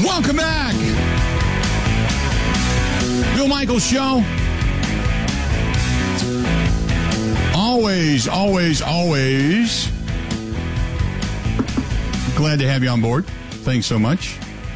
Welcome back. Bill Michaels Show. Always glad to have you on board. Thanks so much.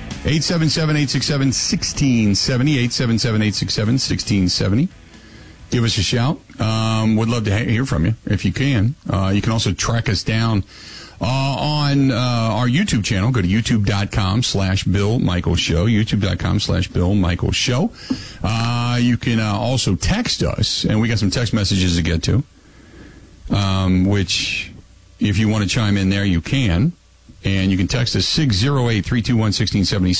877-867-1670. 877-867-1670. Give us a shout. Would love to hear from you if you can. You can also track us down on our YouTube channel. Go to youtube.com/Bill Michaels Show. youtube.com/Bill Michaels Show. You can also text us, and we got some text messages to get to, which if you want to chime in there, you can. And you can text us 608-321-1670,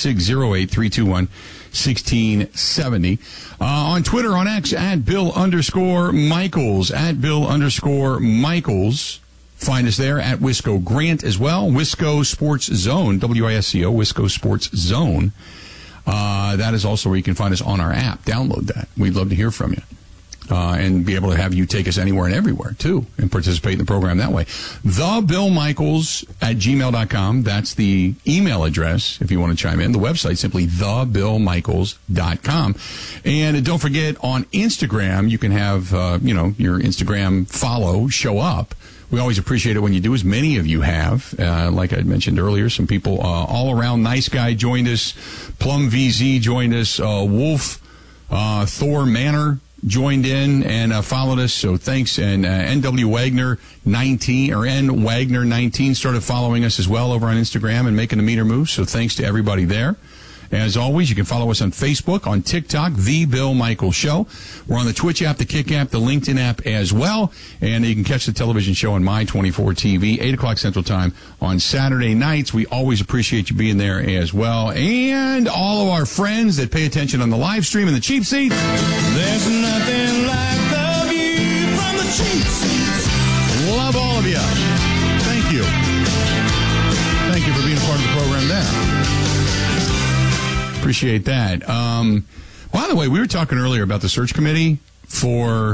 608-321-1670. On Twitter, on X, at Bill_Michaels, at Bill_Michaels. Find us there at Wisco Grant as well. Wisco Sports Zone, WISCO, Wisco Sports Zone. That is also where you can find us on our app. Download that. We'd love to hear from you. And be able to have you take us anywhere and everywhere, too, and participate in the program that way. TheBillMichaels@gmail.com. That's the email address if you want to chime in. The website, simply TheBillMichaels.com. And don't forget, on Instagram, you can have, your Instagram follow show up. We always appreciate it when you do, as many of you have. Like I mentioned earlier, some people all around. Nice Guy joined us. Plum VZ joined us. Wolf, Thor Manor joined in and followed us, so thanks. And NW Wagner 19 or N Wagner 19 started following us as well over on Instagram and making the meter move. So thanks to everybody there. As always, you can follow us on Facebook, on TikTok, The Bill Michaels Show. We're on the Twitch app, the Kick app, the LinkedIn app as well. And you can catch the television show on My24 TV, 8 o'clock Central Time on Saturday nights. We always appreciate you being there as well. And all of our friends that pay attention on the live stream in the cheap seats. There's nothing like the view from the cheap seats. Love all of you. Thank you. Thank you for being a part of the program there. Appreciate that. By the way, we were talking earlier about the search committee for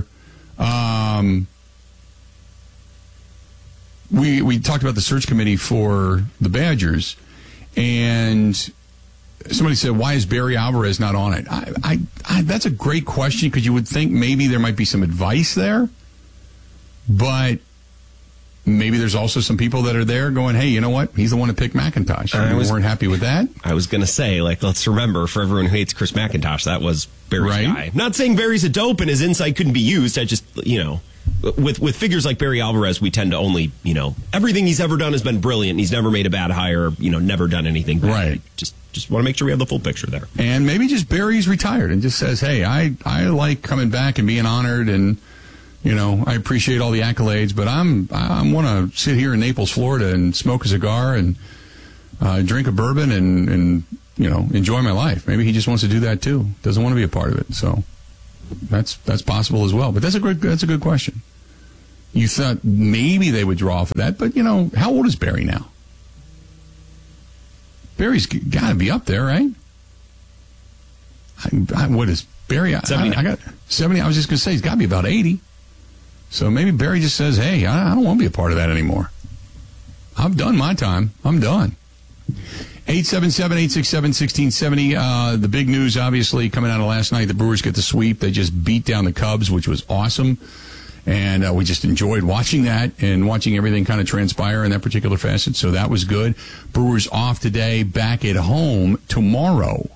we talked about the search committee for the Badgers, and somebody said, why is Barry Alvarez not on it? I that's a great question, because you would think maybe there might be some advice there, but maybe there's also some people that are there going, hey, you know what? He's the one who picked McIntosh. And we weren't happy with that. I was going to say, let's remember, for everyone who hates Chris McIntosh, that was Barry's guy. Not saying Barry's a dope and his insight couldn't be used. I just, with figures like Barry Alvarez, we tend to only, everything he's ever done has been brilliant. He's never made a bad hire, never done anything bad. Right. Just want to make sure we have the full picture there. And maybe just Barry's retired and just says, hey, I like coming back and being honored, and I appreciate all the accolades, but I want to sit here in Naples, Florida, and smoke a cigar and drink a bourbon and enjoy my life. Maybe he just wants to do that too. Doesn't want to be a part of it. So that's possible as well. But that's a good question. You thought maybe they would draw for that, but how old is Barry now? Barry's got to be up there, right? What is Barry? 70. I got 70. I was just going to say he's got to be about 80. So maybe Barry just says, hey, I don't want to be a part of that anymore. I've done my time. I'm done. 877-867-1670. The big news, obviously, coming out of last night, the Brewers get the sweep. They just beat down the Cubs, which was awesome. And we just enjoyed watching that and watching everything kind of transpire in that particular facet. So that was good. Brewers off today, back at home tomorrow.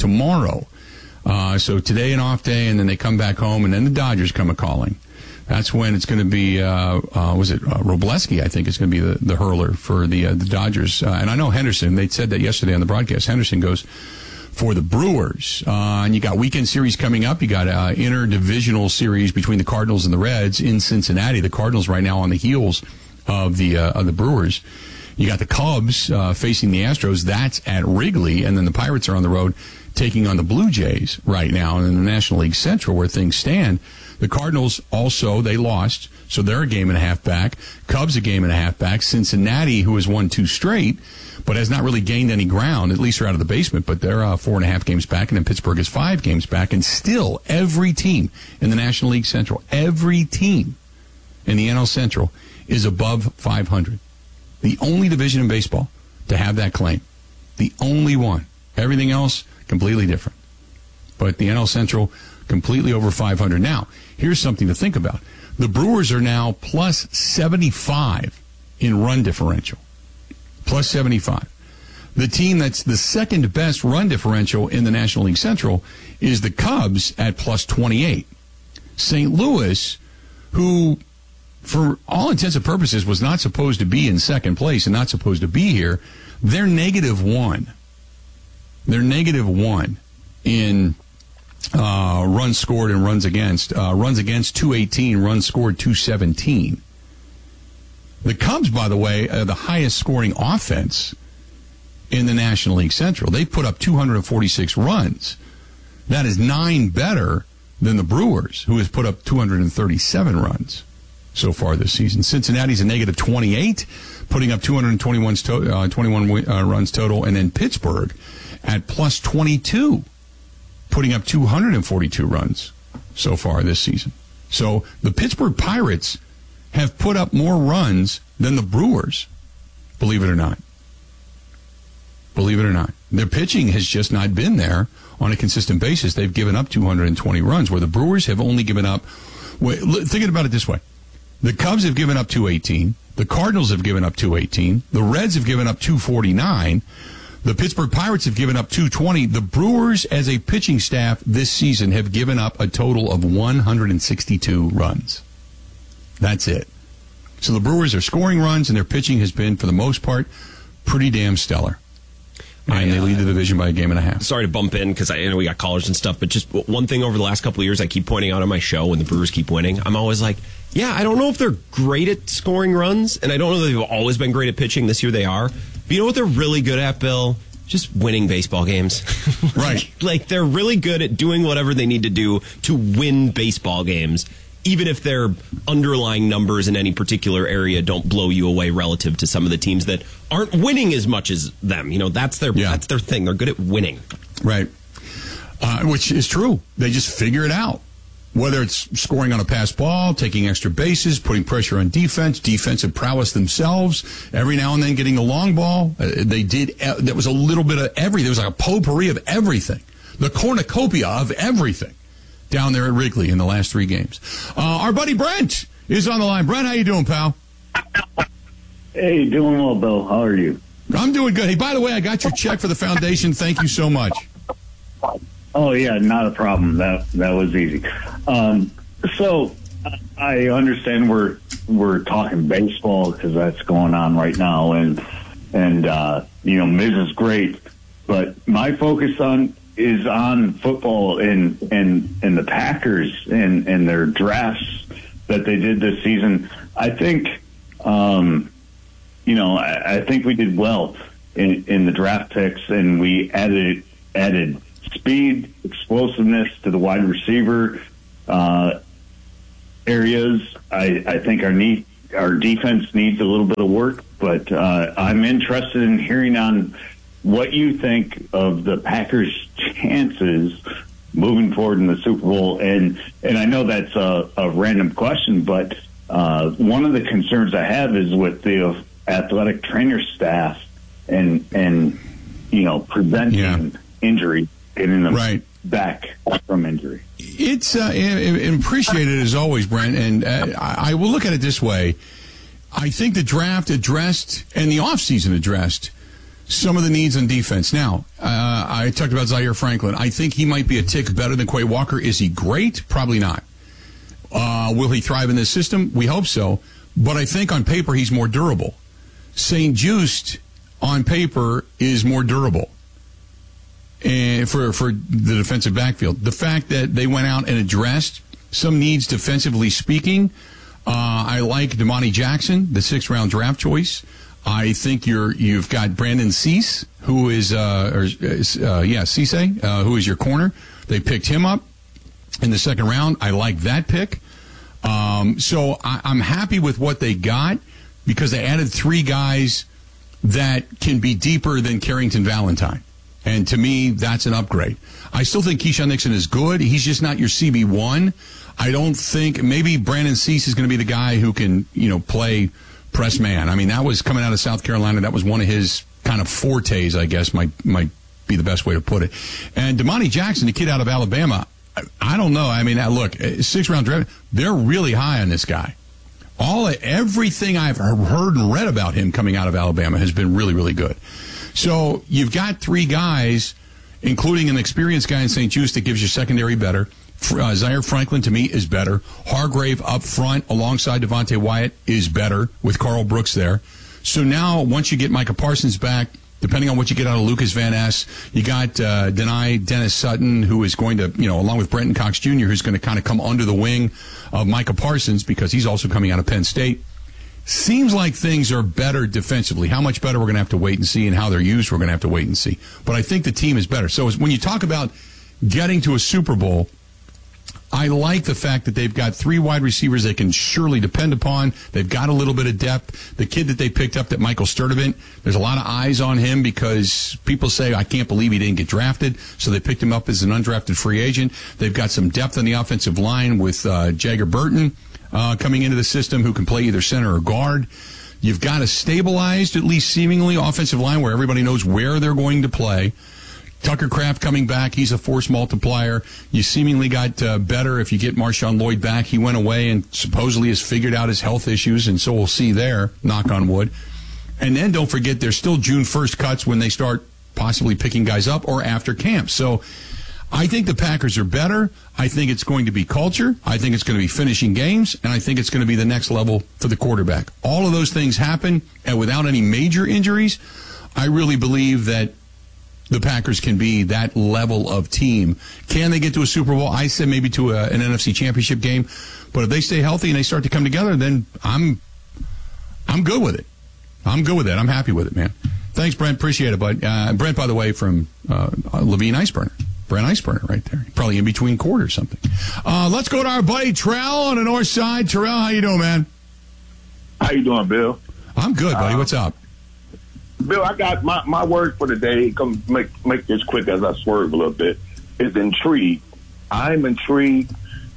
So today an off day, and then they come back home, and then the Dodgers come a-calling. That's when it's going to be, Robleski, I think, is going to be the hurler for the Dodgers. And I know Henderson, they said that yesterday on the broadcast, Henderson goes for the Brewers. And you got weekend series coming up. You got interdivisional series between the Cardinals and the Reds in Cincinnati. The Cardinals right now on the heels of the Brewers. You got the Cubs facing the Astros. That's at Wrigley. And then the Pirates are on the road taking on the Blue Jays right now in the National League Central, where things stand. The Cardinals also, they lost, so they're a game and a half back. Cubs a game and a half back. Cincinnati, who has won 2 straight, but has not really gained any ground, at least they're out of the basement, but they're 4.5 games back, and then Pittsburgh is 5 games back. And still, every team in the National League Central, every team in the NL Central is above 500. The only division in baseball to have that claim. The only one. Everything else, completely different. But the NL Central, completely over 500. Now, here's something to think about. The Brewers are now plus 75 in run differential. Plus 75. The team that's the second best run differential in the National League Central is the Cubs at plus 28. St. Louis, who, for all intents and purposes, was not supposed to be in second place and not supposed to be here, they're -1. They're -1 in runs scored and runs against. Runs against 218, runs scored 217. The Cubs, by the way, are the highest scoring offense in the National League Central. They put up 246 runs. That is 9 better than the Brewers, who has put up 237 runs so far this season. Cincinnati's a -28, putting up 221 runs total, and then Pittsburgh at plus 22, putting up 242 runs so far this season. So the Pittsburgh Pirates have put up more runs than the Brewers, believe it or not. Believe it or not. Their pitching has just not been there on a consistent basis. They've given up 220 runs, where the Brewers have only given up, thinking about it this way, the Cubs have given up 218, the Cardinals have given up 218, the Reds have given up 249, the Pittsburgh Pirates have given up 220. The Brewers, as a pitching staff this season, have given up a total of 162 runs. That's it. So the Brewers are scoring runs, and their pitching has been, for the most part, pretty damn stellar. And they lead the division by a game and a half. Sorry to bump in, because I know we got callers and stuff, but just one thing over the last couple of years I keep pointing out on my show when the Brewers keep winning, I'm always like, yeah, I don't know if they're great at scoring runs, and I don't know that they've always been great at pitching. This year they are. But you know what they're really good at, Bill? Just winning baseball games. Right. Like, they're really good at doing whatever they need to do to win baseball games, even if their underlying numbers in any particular area don't blow you away relative to some of the teams that aren't winning as much as them. You know, that's their thing. They're good at winning. Right. Which is true. They just figure it out. Whether it's scoring on a pass ball, taking extra bases, putting pressure on defense, defensive prowess themselves, every now and then getting the long ball. They did. There was a little bit of everything. There was like a potpourri of everything. The cornucopia of everything down there at Wrigley in the last 3 games. Our buddy Brent is on the line. Brent, how you doing, pal? Hey, doing well, Bill. How are you? I'm doing good. Hey, by the way, I got your check for the foundation. Thank you so much. Oh, yeah, not a problem. That was easy. So I understand we're talking baseball because that's going on right now, and you know, Miz is great, but my focus is on football and the Packers and their drafts that they did this season. I think, you know, I think we did well in the draft picks, and we added speed, explosiveness to the wide receiver areas. I think our defense needs a little bit of work, but I'm interested in hearing on what you think of the Packers' chances moving forward in the Super Bowl. And I know that's a random question, but one of the concerns I have is with the athletic trainer staff and you know, preventing injury, getting them back from injury. It's appreciated as always, Brent, and I will look at it this way. I think the draft addressed and the offseason addressed some of the needs on defense. Now, I talked about Zaire Franklin. I think he might be a tick better than Quay Walker. Is he great? Probably not. Will he thrive in this system? We hope so. But I think on paper he's more durable. St. Juste on paper is more durable and for the defensive backfield. The fact that they went out and addressed some needs defensively speaking, I like Damani Jackson, the 6th-round draft choice. I think you've got Brandon Cease, who is Cisse, who is your corner. They picked him up in the 2nd round. I like that pick. So I'm happy with what they got because they added 3 guys that can be deeper than Carrington Valentine. And to me, that's an upgrade. I still think Keyshawn Nixon is good. He's just not your CB1. I don't think maybe Brandon Cease is going to be the guy who can, play press man. I mean, that was coming out of South Carolina. That was one of his kind of fortes, I guess, my be the best way to put it. And Damani Jackson, the kid out of Alabama, I don't know. I mean, look, 6th-round draft, they're really high on this guy. Everything I've heard and read about him coming out of Alabama has been really, really good. So you've got 3 guys, including an experienced guy in St. Jude that gives your secondary better. Zaire Franklin, to me, is better. Hargrave up front alongside Devontae Wyatt is better with Carl Brooks there. So now, once you get Micah Parsons back, depending on what you get out of Lucas Van Ness, you got Dennis Sutton, who is going to, along with Brenton Cox Jr., who's going to kind of come under the wing of Micah Parsons because he's also coming out of Penn State. Seems like things are better defensively. How much better, we're going to have to wait and see, and how they're used, we're going to have to wait and see. But I think the team is better. So when you talk about getting to a Super Bowl, I like the fact that they've got 3 wide receivers they can surely depend upon. They've got a little bit of depth. The kid that they picked up, that Michael Sturdivant, there's a lot of eyes on him because people say, I can't believe he didn't get drafted. So they picked him up as an undrafted free agent. They've got some depth on the offensive line with Jagger Burton coming into the system, who can play either center or guard. You've got a stabilized, at least seemingly, offensive line where everybody knows where they're going to play. Tucker Kraft coming back, he's a force multiplier. You seemingly got better if you get Marshawn Lloyd back. He went away and supposedly has figured out his health issues, and so we'll see there, knock on wood. And then don't forget, there's still June 1st cuts when they start possibly picking guys up or after camp. So I think the Packers are better. I think it's going to be culture. I think it's going to be finishing games, and I think it's going to be the next level for the quarterback. All of those things happen, and without any major injuries, I really believe that the Packers can be that level of team. Can they get to a Super Bowl? I said maybe to an NFC Championship game. But if they stay healthy and they start to come together, then I'm good with it. I'm good with that. I'm happy with it, man. Thanks, Brent. Appreciate it, bud. Brent, by the way, from Levine Iceburner. Brent Iceburner right there. Probably in between court or something. Let's go to our buddy Terrell on the north side. Terrell, how you doing, man? How you doing, Bill? I'm good, buddy. What's up? Bill, I got my word for the day. Come make this quick as I swerve a little bit. Is intrigue. I'm intrigued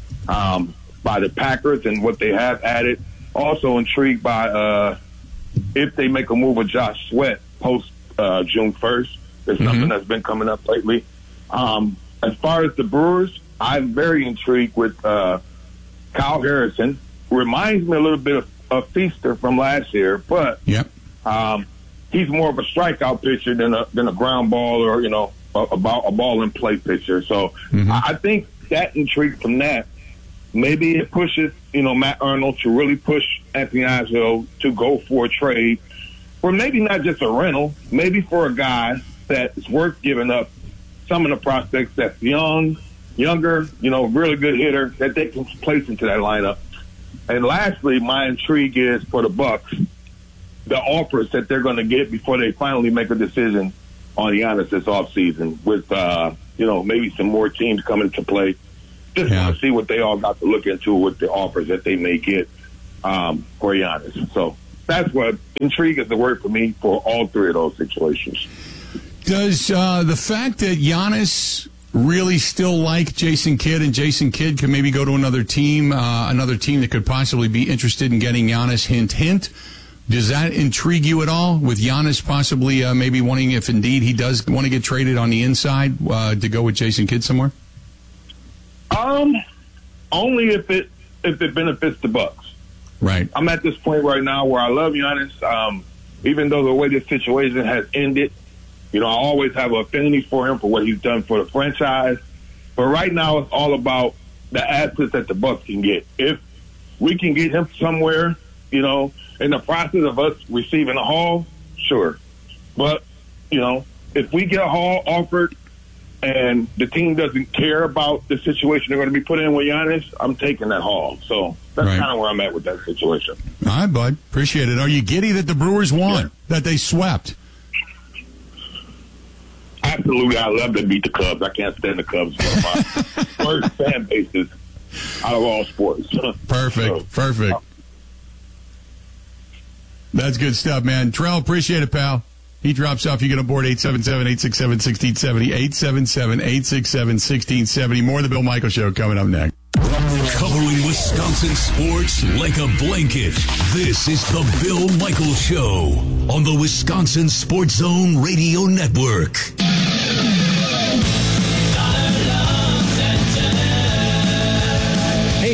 by the Packers and what they have added. Also intrigued by if they make a move with Josh Sweat post June 1st. There's something that's been coming up lately. As far as the Brewers, I'm very intrigued with Kyle Harrison. Reminds me a little bit of Feaster from last year, but he's more of a strikeout pitcher than a ground ball or, a ball in play pitcher. So I think that intrigue from that, maybe it pushes, Matt Arnold to really push Anthony Oswalt to go for a trade, or maybe not just a rental, maybe for a guy that's worth giving up some of the prospects that's younger, really good hitter that they can place into that lineup. And lastly, my intrigue is for the Bucks, the offers that they're going to get before they finally make a decision on Giannis this offseason with, maybe some more teams coming to play. Just want to see what they all got to look into with the offers that they may get for Giannis. So that's what intrigue is the word for me for all 3 of those situations. Does the fact that Giannis really still like Jason Kidd, and Jason Kidd can maybe go to another team that could possibly be interested in getting Giannis, hint, hint, does that intrigue you at all, with Giannis possibly maybe wanting, if indeed he does want to get traded on the inside, to go with Jason Kidd somewhere? Only if it benefits the Bucks. Right. I'm at this point right now where I love Giannis. Even though the way this situation has ended, I always have an affinity for him for what he's done for the franchise. But right now, it's all about the assets that the Bucks can get. If we can get him somewhere, in the process of us receiving a haul, sure. But, if we get a haul offered and the team doesn't care about the situation they're going to be put in with Giannis, I'm taking that haul. So that's kind of where I'm at with that situation. All right, bud. Appreciate it. Are you giddy that the Brewers won, that they swept? Absolutely. I love to beat the Cubs. I can't stand the Cubs. One of my worst fan bases out of all sports. Perfect. That's good stuff, man. Terrell, appreciate it, pal. He drops off. You get aboard 877-867-1670, 877-867-1670. More of the Bill Michael Show coming up next. Covering Wisconsin sports like a blanket. This is the Bill Michael Show on the Wisconsin Sports Zone Radio Network.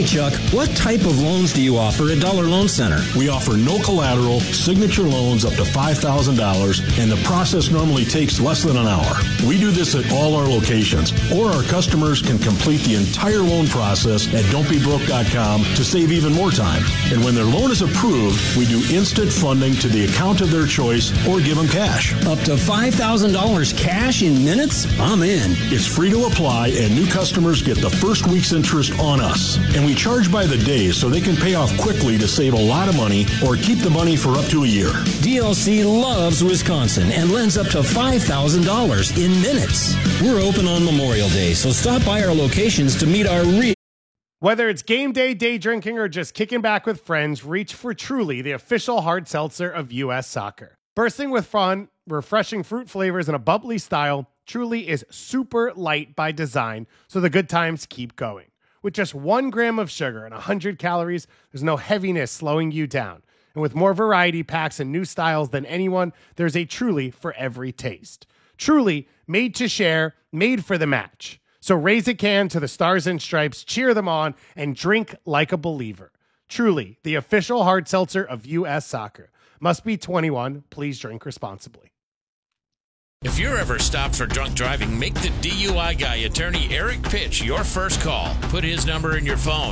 Chuck, what type of loans do you offer at Dollar Loan Center? We offer no collateral, signature loans up to $5,000, and the process normally takes less than an hour. We do this at all our locations, or our customers can complete the entire loan process at don'tbebroke.com to save even more time. And when their loan is approved, we do instant funding to the account of their choice or give them cash. Up to $5,000 cash in minutes? I'm in. It's free to apply, and new customers get the first week's interest on us. And we charge by the day so they can pay off quickly to save a lot of money or keep the money for up to a year. DLC loves Wisconsin and lends up to $5,000 in minutes. We're open on Memorial Day, so stop by our locations to meet our Whether it's game day, day drinking, or just kicking back with friends, reach for Truly, the official hard seltzer of U.S. Soccer. Bursting with fun, refreshing fruit flavors, and a bubbly style, Truly is super light by design, so the good times keep going. With just 1 gram of sugar and 100 calories, there's no heaviness slowing you down. And with more variety packs and new styles than anyone, there's a Truly for every taste. Truly, made to share, made for the match. So raise a can to the Stars and Stripes, cheer them on, and drink like a believer. Truly, the official hard seltzer of U.S. Soccer. Must be 21. Please drink responsibly. If you're ever stopped for drunk driving, make the DUI guy, attorney Eric Pitch, your first call. Put his number in your phone,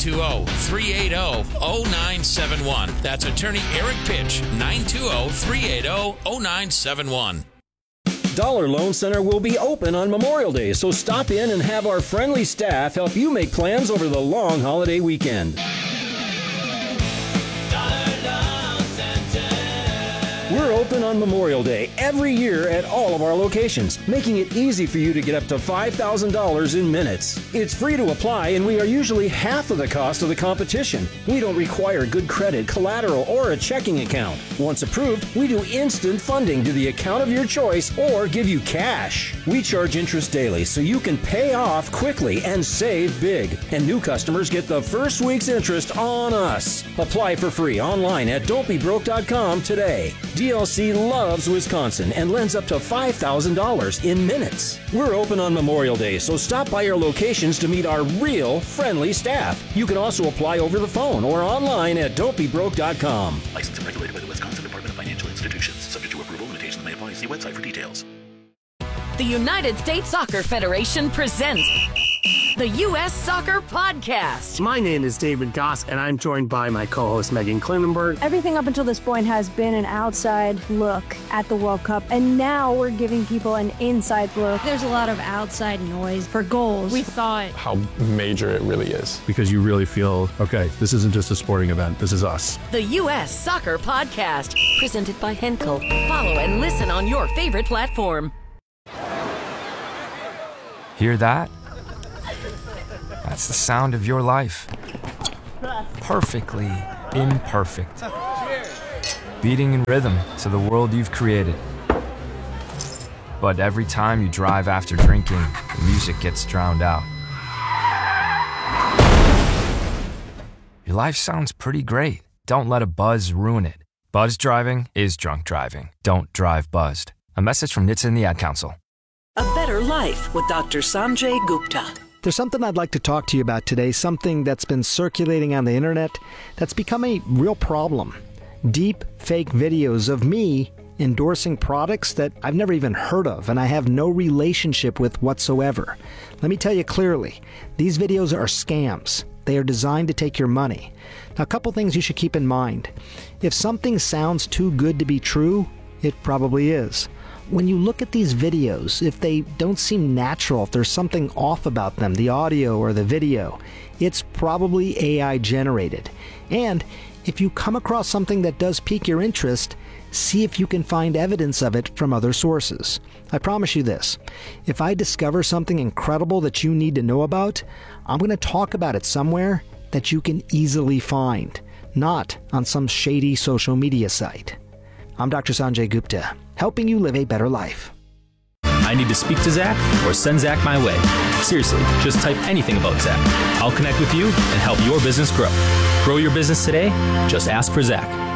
920-380-0971. That's attorney Eric Pitch, 920-380-0971. Dollar Loan Center will be open on Memorial Day, so stop in and have our friendly staff help you make plans over the long holiday weekend. We're open on Memorial Day every year at all of our locations, making it easy for you to get up to $5,000 in minutes. It's free to apply, and we are usually half of the cost of the competition. We don't require good credit, collateral, or a checking account. Once approved, we do instant funding to the account of your choice or give you cash. We charge interest daily so you can pay off quickly and save big. And new customers get the first week's interest on us. Apply for free online at don'tbebroke.com today. DLC loves Wisconsin and lends up to $5,000 in minutes. We're open on Memorial Day, so stop by our locations to meet our real friendly staff. You can also apply over the phone or online at don'tbebroke.com. Licensed and regulated by the Wisconsin Department of Financial Institutions. Subject to approval, limitations may apply. See website for details. The United States Soccer Federation presents the U.S. Soccer Podcast. My name is David Goss, and I'm joined by my co-host Megan Klinenberg. Everything up until this point has been an outside look at the World Cup, and now we're giving people an inside look. There's a lot of outside noise for goals. We thought how major it really is, because you really feel, okay, this isn't just a sporting event, this is us. The U.S. Soccer Podcast, presented by Henkel. Follow and listen on your favorite platform. Hear that? That's the sound of your life. Perfectly imperfect. Beating in rhythm to the world you've created. But every time you drive after drinking, the music gets drowned out. Your life sounds pretty great. Don't let a buzz ruin it. Buzz driving is drunk driving. Don't drive buzzed. A message from NHTSA and the Ad Council. A Better Life with Dr. Sanjay Gupta. There's something I'd like to talk to you about today, something that's been circulating on the internet that's become a real problem. Deep fake videos of me endorsing products that I've never even heard of and I have no relationship with whatsoever. Let me tell you clearly, these videos are scams. They are designed to take your money. Now, a couple things you should keep in mind. If something sounds too good to be true, it probably is. When you look at these videos, if they don't seem natural, if there's something off about them, the audio or the video, it's probably AI generated. And if you come across something that does pique your interest, see if you can find evidence of it from other sources. I promise you this, if I discover something incredible that you need to know about, I'm going to talk about it somewhere that you can easily find, not on some shady social media site. I'm Dr. Sanjay Gupta, helping you live a better life. I need to speak to Zach or send Zach my way. Seriously, just type anything about Zach. I'll connect with you and help your business grow. Grow your business today? Just ask for Zach.